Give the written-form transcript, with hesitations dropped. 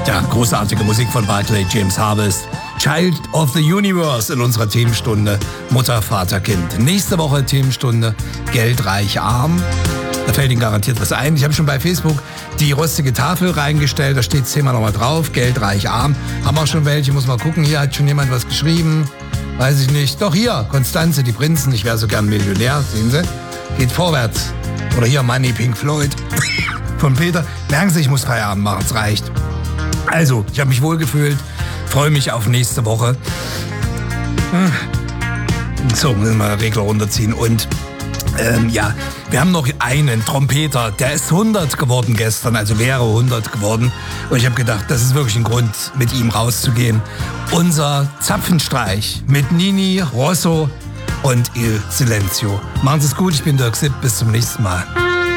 Ja, großartige Musik von Barclay James Harvest. Child of the Universe in unserer Themenstunde Mutter, Vater, Kind. Nächste Woche Themenstunde Geld, Reich, Arm. Da fällt Ihnen garantiert was ein. Ich habe schon bei Facebook die rostige Tafel reingestellt. Da steht das Thema nochmal drauf. Geld, Reich, Arm. Haben auch schon welche. Muss mal gucken. Hier hat schon jemand was geschrieben. Weiß ich nicht. Doch hier. Konstanze, die Prinzen. Ich wäre so gern Millionär. Sehen Sie? Geht vorwärts. Oder hier Money, Pink Floyd. Von Peter. Merken Sie, ich muss Feierabend machen. Es reicht. Also, ich habe mich wohlgefühlt. Freue mich auf nächste Woche. So, müssen wir den Regler runterziehen. Und ja, wir haben noch einen Trompeter, der ist 100 geworden gestern, also wäre 100 geworden. Und ich habe gedacht, das ist wirklich ein Grund, mit ihm rauszugehen. Unser Zapfenstreich mit Nini, Rosso und Il Silenzio. Machen Sie es gut, ich bin Dirk Sipp, bis zum nächsten Mal.